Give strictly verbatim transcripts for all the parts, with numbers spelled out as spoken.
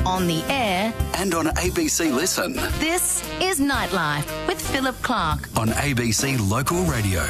on the air and on A B C Listen. This is Nightlife with Philip Clark on A B C Local Radio.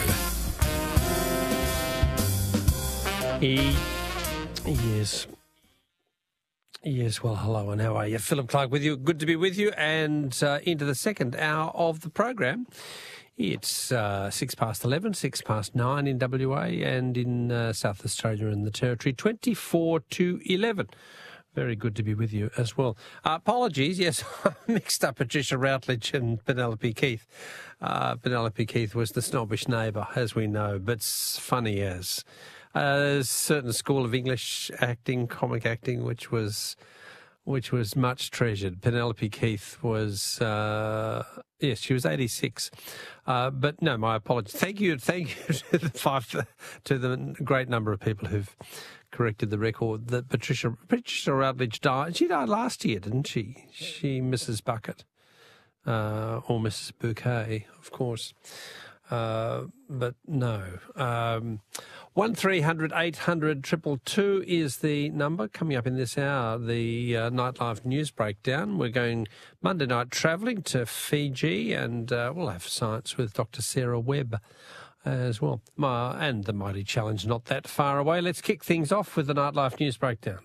He, yes. Yes, well, hello and how are you? Philip Clark with you. Good to be with you and uh, into the second hour of the program. It's uh, six past eleven, six past nine in W A and in uh, South Australia and the Territory, twenty-four to eleven. Very good to be with you as well. Uh, apologies, yes, I mixed up Patricia Routledge and Penelope Keith. Uh, Penelope Keith was the snobbish neighbour, as we know, but funny as. A uh, certain school of English acting, comic acting, which was which was much treasured. Penelope Keith was, uh, yes, she was eighty-six. Uh, but no, my apologies. Thank you, thank you to the five, to the great number of people who've corrected the record that Patricia Patricia Routledge died. She died last year, didn't she? She, Missus Bucket, uh, or Missus Bouquet, of course. Uh, but no. Um, one three hundred eight hundred two two two is the number. Coming up in this hour, the uh, Nightlife News Breakdown. We're going Monday night travelling to Fiji, and uh, we'll have science with Doctor Sarah Webb as well. My, and the Mighty Challenge not that far away. Let's kick things off with the Nightlife News Breakdown.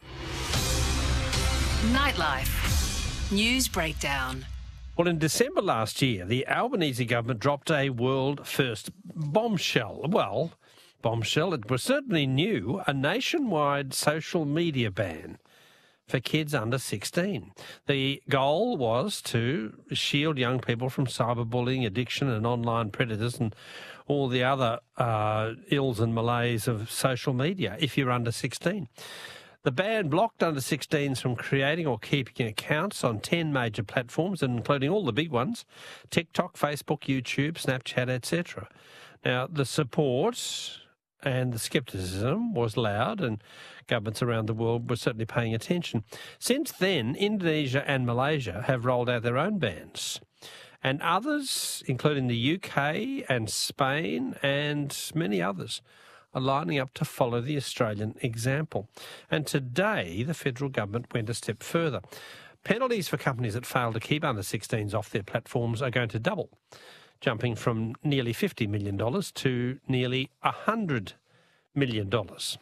Nightlife News Breakdown. Well, in December last year, the Albanese government dropped a world-first bombshell. Well, bombshell, it was certainly new, a nationwide social media ban for kids under sixteen. The goal was to shield young people from cyberbullying, addiction and online predators and all the other uh, ills and malaise of social media if you're under sixteen. The ban blocked under sixteens from creating or keeping accounts on ten major platforms, including all the big ones, TikTok, Facebook, YouTube, Snapchat, et cetera. Now, the support and the scepticism was loud, and governments around the world were certainly paying attention. Since then, Indonesia and Malaysia have rolled out their own bans, and others, including the U K and Spain and many others, are lining up to follow the Australian example. And today, the federal government went a step further. Penalties for companies that fail to keep under sixteens off their platforms are going to double, jumping from nearly fifty million dollars to nearly one hundred million dollars.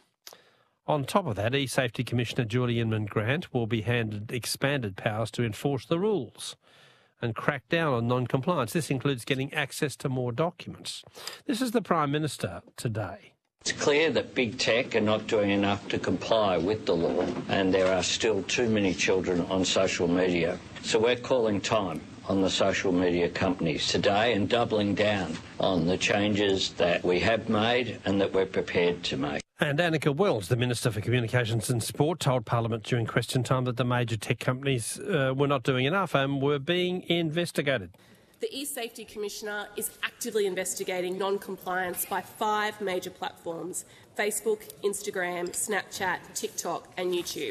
On top of that, eSafety Commissioner Julie Inman-Grant will be handed expanded powers to enforce the rules and crack down on non-compliance. This includes getting access to more documents. This is the Prime Minister today. It's clear that big tech are not doing enough to comply with the law, and there are still too many children on social media. So we're calling time on the social media companies today and doubling down on the changes that we have made and that we're prepared to make. And Annika Wells, the Minister for Communications and Sport, told Parliament during question time that the major tech companies uh, were not doing enough and were being investigated. The eSafety Commissioner is actively investigating non-compliance by five major platforms: Facebook, Instagram, Snapchat, TikTok and YouTube.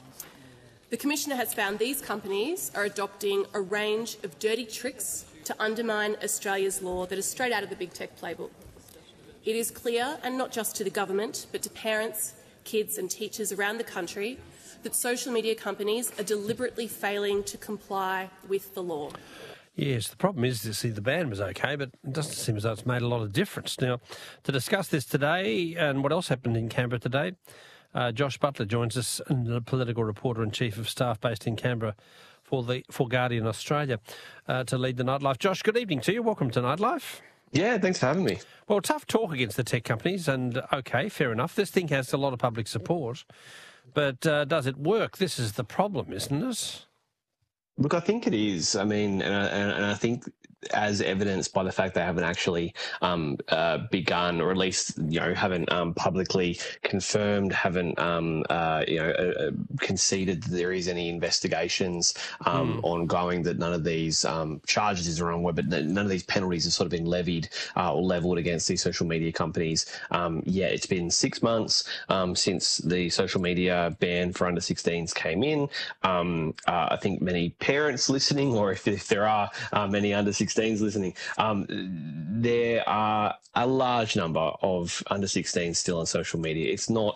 The Commissioner has found these companies are adopting a range of dirty tricks to undermine Australia's law that is straight out of the big tech playbook. It is clear, and not just to the government, but to parents, kids and teachers around the country, that social media companies are deliberately failing to comply with the law. Yes, the problem is to see the ban was okay, but it doesn't seem as though it's made a lot of difference. Now, to discuss this today and what else happened in Canberra today, uh, Josh Butler joins us, a political reporter and chief of staff based in Canberra for the for Guardian Australia, uh, to lead the Nightlife. Josh, good evening to you. Welcome to Nightlife. Yeah, thanks for having me. Well, tough talk against the tech companies, and okay, fair enough. This thing has a lot of public support, but uh, does it work? This is the problem, isn't it? Look, I think it is. I mean, and I, and I think as evidenced by the fact they haven't actually um, uh, begun, or at least, you know, haven't um, publicly confirmed, haven't, um, uh, you know, uh, conceded that there is any investigations um, mm. ongoing, that none of these um, charges is the wrong word, but none of these penalties have sort of been levied uh, or levelled against these social media companies. Um, yeah, it's been six months um, since the social media ban for under sixteens came in. Um, uh, I think many parents listening, or if, if there are uh, many under sixteens listening, um, there are a large number of under sixteens still on social media. It's not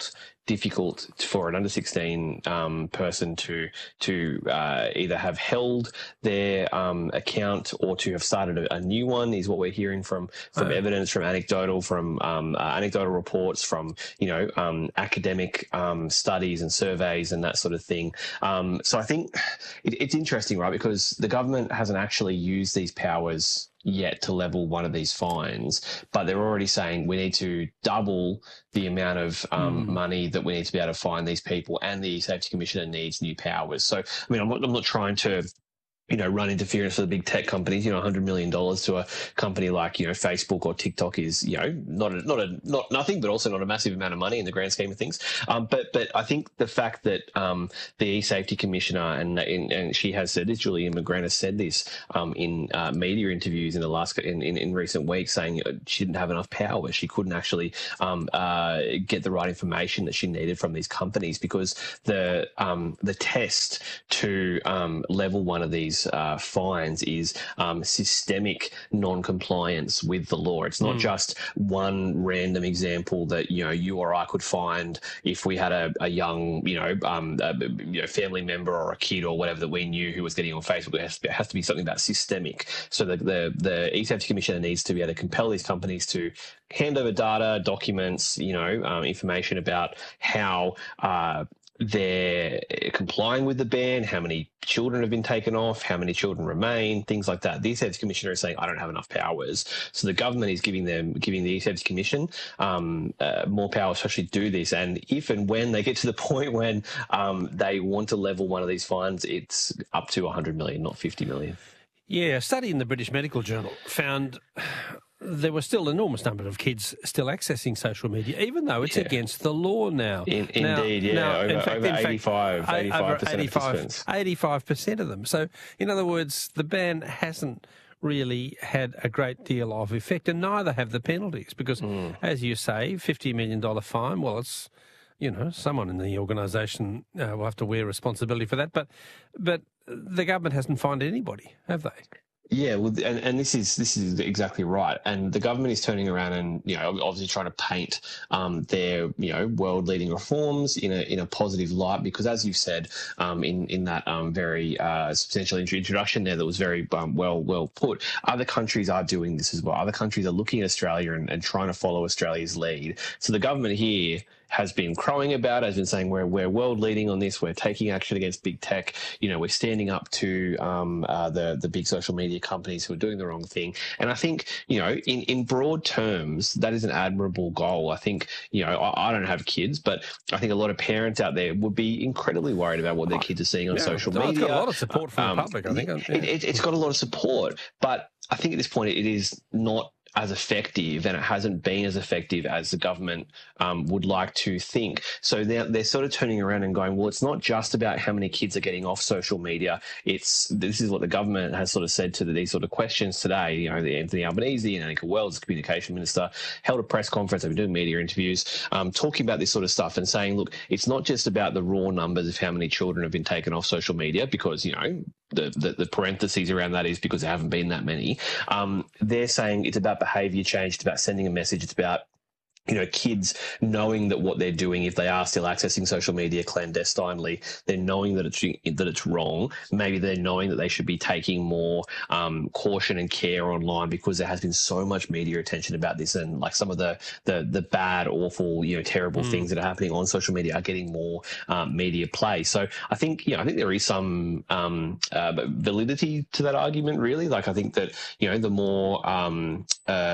difficult for an under sixteen um, person to to uh, either have held their um, account or to have started a, a new one, is what we're hearing from from oh. evidence, from anecdotal, from um, uh, anecdotal reports, from you know um, academic um, studies and surveys and that sort of thing. Um, so I think it, it's interesting, right? Because the government hasn't actually used these powers yet to level one of these fines, but they're already saying we need to double the amount of um, mm. money that we need to be able to fine these people, and the Safety Commissioner needs new powers. So, I mean, I'm not, I'm not trying to you know, run interference for the big tech companies. You know, one hundred million dollars to a company like, you know, Facebook or TikTok is, you know, not a, not a, not nothing, but also not a massive amount of money in the grand scheme of things. Um, but, but I think the fact that um, the E-Safety Commissioner, and, and and she has said this, Julian McGrann has said this um, in uh, media interviews in the last, in, in, in recent weeks, saying she didn't have enough power. She couldn't actually um, uh, get the right information that she needed from these companies, because the, um, the test to um, level one of these Uh, fines is um, systemic non-compliance with the law. It's not mm. just one random example that you know you or I could find if we had a, a young you know, um, a, you know family member or a kid or whatever that we knew who was getting on Facebook. It has to be, it has to be something that's systemic. So the the, the E-Safety Commissioner needs to be able to compel these companies to hand over data, documents, you know, um, information about how uh, they're complying with the ban, how many children have been taken off, how many children remain, things like that. The E-Safety Commissioner is saying, I don't have enough powers. So the government is giving them, giving the E-Safety Commission um, uh, more powers to actually do this. And if and when they get to the point when um, they want to level one of these fines, it's up to one hundred million, not fifty million. Yeah, a study in the British Medical Journal found there were still an enormous number of kids still accessing social media, even though it's yeah. against the law now. In, now, indeed, yeah, now, over, in fact, over in fact, eighty-five, eighty-five percent eighty-five, of participants. eighty-five percent of them. So, in other words, the ban hasn't really had a great deal of effect, and neither have the penalties, because, mm. as you say, fifty million dollars fine, well, it's, you know, someone in the organisation uh, will have to wear responsibility for that, but, but the government hasn't fined anybody, have they? Yeah, well, and, and this is this is exactly right. And the government is turning around and, you know, obviously trying to paint um, their, you know, world-leading reforms in a in a positive light, because, as you said um, in in that um, very uh, substantial introduction there, that was very um, well well put. Other countries are doing this as well. Other countries are looking at Australia and, and trying to follow Australia's lead. So the government here has been crowing about, has been saying we're we're world leading on this. We're taking action against big tech. You know, we're standing up to um, uh, the the big social media companies who are doing the wrong thing. And I think, you know, in, in broad terms, that is an admirable goal. I think, you know, I, I don't have kids, but I think a lot of parents out there would be incredibly worried about what their kids are seeing on yeah, social no, media. It's got a lot of support from um, the public, I think. Yeah. It, it, it's got a lot of support, but I think at this point it is not as effective, and it hasn't been as effective as the government um, would like to think. So they're, they're sort of turning around and going, well, it's not just about how many kids are getting off social media. It's this is what the government has sort of said to the, these sort of questions today. You know, the Anthony Albanese and Annika Wells, the communication minister, held a press conference. They've been doing media interviews, um, talking about this sort of stuff and saying, look, it's not just about the raw numbers of how many children have been taken off social media, because, you know, The, the, the parentheses around that is because there haven't been that many. Um, they're saying it's about behaviour change, it's about sending a message, it's about, you know, kids knowing that what they're doing, if they are still accessing social media clandestinely, they're knowing that it's that it's wrong. Maybe they're knowing that they should be taking more um, caution and care online, because there has been so much media attention about this, and like some of the the, the bad, awful, you know, terrible mm. things that are happening on social media are getting more um, media play. So I think, you know, I think there is some um, uh, validity to that argument, really. Like, I think that, you know, the more um,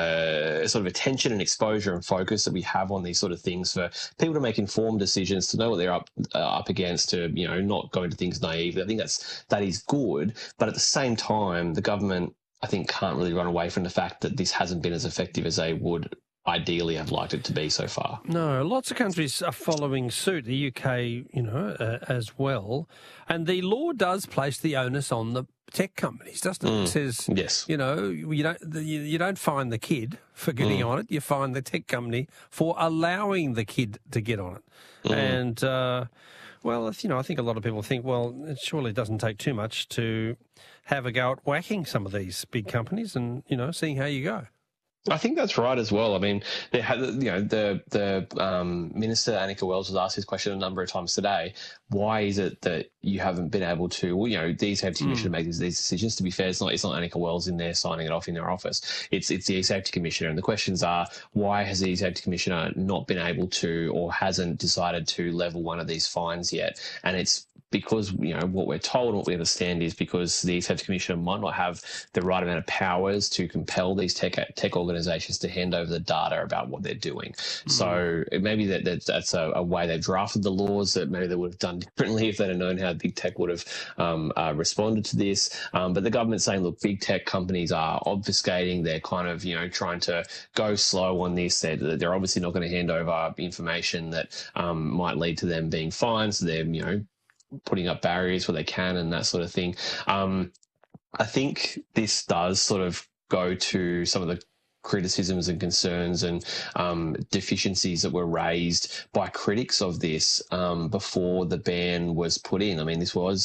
uh, sort of attention and exposure and focus that we have on these sort of things, for people to make informed decisions, to know what they're up uh, up against, to, you know, not go into things naively. I think that's that is good, but at the same time, the government, I think, can't really run away from the fact that this hasn't been as effective as they would ideally have liked it to be so far. No, lots of countries are following suit, the U K, you know, uh, as well. And the law does place the onus on the tech companies, doesn't it? Mm, it says, yes. you know, you don't you, you don't fine the kid for getting mm. on it. You fine the tech company for allowing the kid to get on it. Mm. And, uh, well, you know, I think a lot of people think, well, it surely doesn't take too much to have a go at whacking some of these big companies and, you know, seeing how you go. I think that's right as well. I mean, there had, you know, the the um, Minister Annika Wells was asked this question a number of times today. Why is it that you haven't been able to, well, you know, the E-Safety Commissioner mm. makes these decisions? To be fair, it's not it's not Annika Wells in there signing it off in their office. It's it's the E-Safety Commissioner, and the questions are, why has the E-Safety Commissioner not been able to, or hasn't decided to level one of these fines yet? And it's because, you know, what we're told and what we understand is because the E-Safety Commissioner might not have the right amount of powers to compel these tech tech organisations to hand over the data about what they're doing. Mm. So maybe that, that that's a, a way they've drafted the laws that maybe they would have done differently if they'd have known how big tech would have um, uh, responded to this. Um, but the government's saying, look, big tech companies are obfuscating. They're kind of, you know, trying to go slow on this. They're, they're obviously not going to hand over information that um, might lead to them being fined. So they're, you know, putting up barriers where they can and that sort of thing. Um, I think this does sort of go to some of the criticisms and concerns and um, deficiencies that were raised by critics of this um, before the ban was put in. I mean, this was